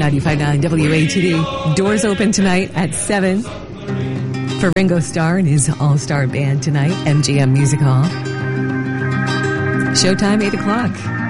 95.9 WATD. Doors open tonight at 7 for Ringo Starr and his all-star band tonight, MGM Music Hall. Showtime 8 o'clock.